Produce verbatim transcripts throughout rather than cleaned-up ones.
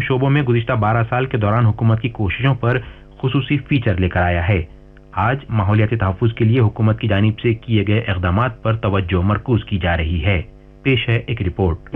شعبوں میں گزشتہ بارہ سال کے دوران حکومت کی کوششوں پر خصوصی فیچر لے کر آیا ہے۔ آج ماحولیاتی تحفظ کے لیے حکومت کی جانب سے کیے گئے اقدامات پر توجہ مرکوز کی جا رہی ہے۔ پیش ہے ایک رپورٹ۔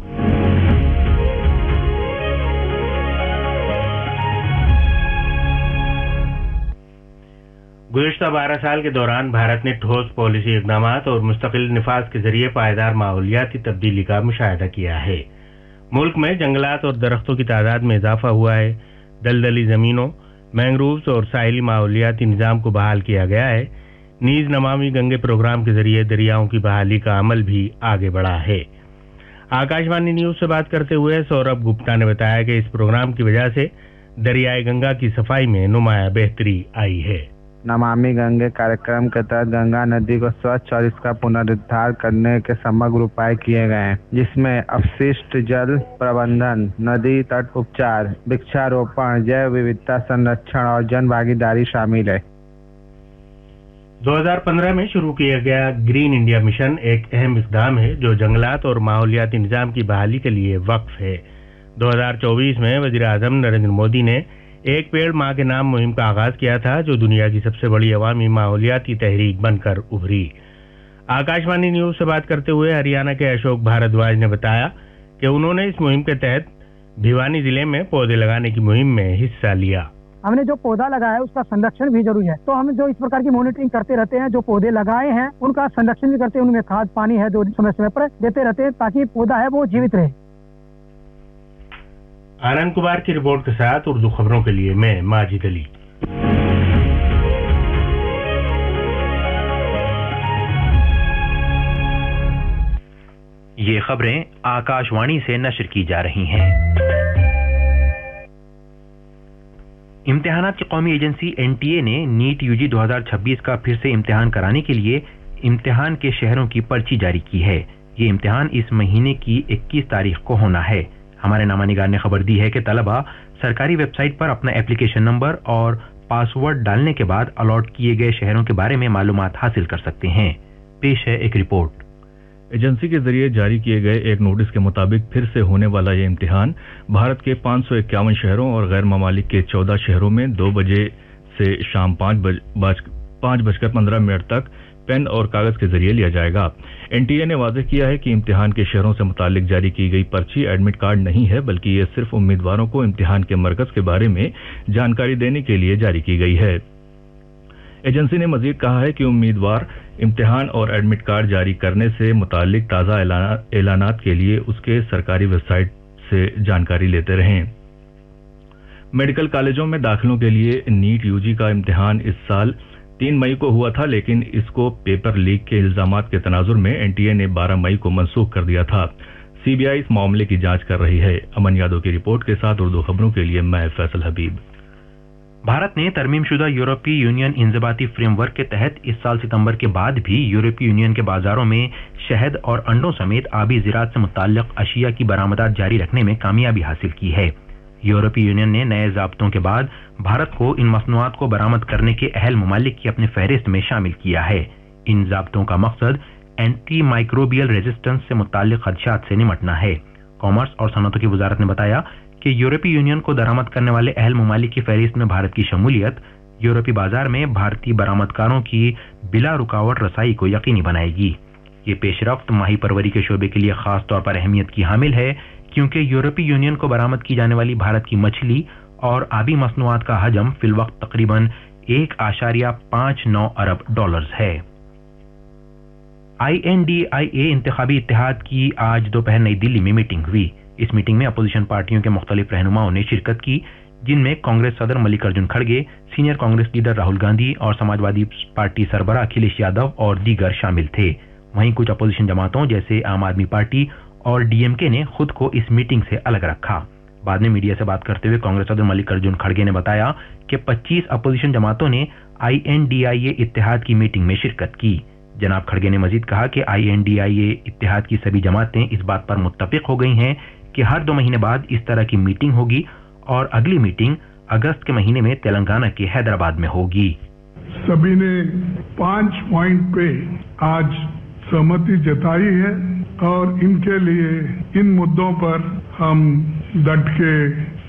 گزشتہ بارہ سال کے دوران بھارت نے ٹھوس پالیسی اقدامات اور مستقل نفاذ کے ذریعے پائیدار ماحولیاتی تبدیلی کا مشاہدہ کیا ہے۔ ملک میں جنگلات اور درختوں کی تعداد میں اضافہ ہوا ہے، دلدلی زمینوں، مینگرووز اور ساحلی ماحولیاتی نظام کو بحال کیا گیا ہے، نیز نمامی گنگے پروگرام کے ذریعے دریاؤں کی بحالی کا عمل بھی آگے بڑھا ہے۔ آکاش وانی نیوز سے بات کرتے ہوئے سوربھ گپتا نے بتایا کہ اس پروگرام کی وجہ سے دریائے گنگا کی صفائی میں نمایاں بہتری آئی ہے۔ نمامی گنگے کارکرم کے تحت گنگا ندی کو سوچھ اور اس کا پنرودھار کرنے کے سمگر اپائے کیے گئے ہیں، جس میں اپششٹ جل پربندھن، ندی تٹ اپچار، وکشاروپن، جیو ووھتا سنرکشن اور جن بھاگیداری شامل ہے۔ دو ہزار پندرہ میں شروع کیا گیا گرین انڈیا مشن ایک اہم اقدام ہے جو جنگلات اور ماحولیاتی نظام کی بحالی کے لیے وقف ہے۔ دو ہزار چوبیس میں وزیر اعظم نریندر مودی نے ایک پیڑ ماں کے نام مہم کا آغاز کیا تھا، جو دنیا کی سب سے بڑی عوامی ماحولیاتی تحریک بن کر ابھری۔ آکاش وانی نیوز سے بات کرتے ہوئے ہریانہ کے اشوک بھاردواج نے بتایا کہ انہوں نے اس مہم کے تحت بھیوانی ضلع میں پودے لگانے کی مہم میں حصہ لیا۔ ہم نے جو پودا لگایا ہے اس کا سنرکشن بھی ضروری ہے، تو ہم جو اس پرکار کی مانیٹرنگ کرتے رہتے ہیں، جو پودے لگائے ہیں ان کا سنرکشن بھی کرتے ہیں، ان میں کھاد پانی ہے جو سمے سمے پر دیتے رہتے ہیں تاکہ پودا ہے وہ جیوت رہے۔ آنند کمار کی رپورٹ کے ساتھ اردو خبروں کے لیے میں ماجد علی۔ یہ خبریں آکاش وانی سے نشر کی جا رہی ہیں۔ امتحانات کی قومی ایجنسی این ٹی اے نے نیٹ یو جی دو ہزار چھبیس کا پھر سے امتحان کرانے کے لیے امتحان کے شہروں کی پرچی جاری کی ہے۔ یہ امتحان اس مہینے کی اکیس تاریخ کو ہونا ہے۔ ہمارے نامہ نگار نے خبر دی ہے کہ طلبہ سرکاری ویب سائٹ پر اپنا اپلیکیشن نمبر اور پاس ورڈ ڈالنے کے بعد الاٹ کیے گئے شہروں کے بارے میں معلومات حاصل کر سکتے ہیں۔ پیش ہے ایک رپورٹ۔ ایجنسی کے ذریعے جاری کیے گئے ایک نوٹس کے مطابق پھر سے ہونے والا یہ امتحان بھارت کے پانچ سو اکیاون شہروں اور غیر ممالک کے چودہ شہروں میں دو بجے سے شام پانچ بج کر پندرہ منٹ تک پین اور کاغذ کے ذریعے لیا جائے گا۔ این ٹی اے نے واضح کیا ہے کہ امتحان کے شہروں سے متعلق جاری کی گئی پرچی ایڈمٹ کارڈ نہیں ہے، بلکہ یہ صرف امیدواروں کو امتحان کے مرکز کے بارے میں جانکاری دینے کے لیے جاری کی گئی ہے۔ ایجنسی نے مزید کہا ہے کہ امیدوار امتحان اور ایڈمٹ کارڈ جاری کرنے سے متعلق تازہ اعلانات کے لیے اس کے سرکاری ویب سائٹ سے جانکاری لیتے رہیں۔ میڈیکل کالجوں میں داخلوں کے لیے نیٹ یو جی کا امتحان اس سال تین مئی کو ہوا تھا، لیکن اس کو پیپر لیک کے الزامات کے تناظر میں این ٹی اے نے بارہ مئی کو منسوخ کر دیا تھا۔ سی بی آئی اس معاملے کی جانچ کر رہی ہے۔ امن یادو کی رپورٹ کے ساتھ اردو خبروں کے لیے میں فیصل حبیب۔ بھارت نے ترمیم شدہ یورپی یونین انضباطی فریم ورک کے تحت اس سال ستمبر کے بعد بھی یورپی یونین کے بازاروں میں شہد اور انڈوں سمیت آبی زراعت سے متعلق اشیاء کی برآمدات جاری رکھنے میں کامیابی حاصل کی ہے۔ یورپی یونین نے نئے ضابطوں کے بعد بھارت کو ان مصنوعات کو برآمد کرنے کے اہل ممالک کی اپنی فہرست میں شامل کیا ہے۔ ان ضابطوں کا مقصد اینٹی مائکروبیل ریزسٹنس سے متعلق خدشات سے نمٹنا ہے۔ کامرس اور صنعتوں کی وزارت نے بتایا کہ یورپی یونین کو درآمد کرنے والے اہل ممالک کی فہرست میں بھارت کی شمولیت یورپی بازار میں بھارتی برآمدکاروں کی بلا رکاوٹ رسائی کو یقینی بنائے گی۔ یہ پیش رفت ماہی پروری کے شعبے کے لیے خاص طور پر اہمیت کی حامل ہے، کیونکہ یورپی یونین کو برآمد کی جانے والی بھارت کی مچھلی اور آبی مصنوعات کا حجم فی الوقت تقریباً ایک اشاریہ پانچ نو ارب ڈالرز ہے۔ آئی این ڈی آئی اے انتخابی اتحاد کی آج دوپہر نئی دلی میں میٹنگ ہوئی۔ اس میٹنگ میں اپوزیشن پارٹیوں کے مختلف رہنماؤں نے شرکت کی، جن میں کانگریس صدر ملک ارجن کھڑگے، سینئر کانگریس لیڈر راہل گاندھی اور سماجوادی پارٹی سربراہ اکھلیش یادو اور دیگر شامل تھے۔ وہیں کچھ اپوزیشن جماعتوں جیسے عام آدمی پارٹی اور ڈی ایم کے نے خود کو اس میٹنگ سے الگ رکھا۔ بعد میں میڈیا سے بات کرتے ہوئے کانگریس صدر ملک ارجن کھڑگے نے بتایا کہ پچیس اپوزیشن جماعتوں نے آئی این ڈی آئی اے اتحاد کی میٹنگ میں شرکت کی۔ جناب کھڑگے نے مزید کہا کہ آئی این ڈی آئی اے اتحاد کی سبھی جماعتیں اس بات پر متفق ہو گئی ہیں کہ ہر دو مہینے بعد اس طرح کی میٹنگ ہوگی اور اگلی میٹنگ اگست کے مہینے میں تلنگانہ کے حیدرآباد میں ہوگی۔ سبھی نے پانچ پوائنٹ پہ آج سہمتی جتائی ہے اور ان کے لیے ان مدوں پر ہم ڈٹ کے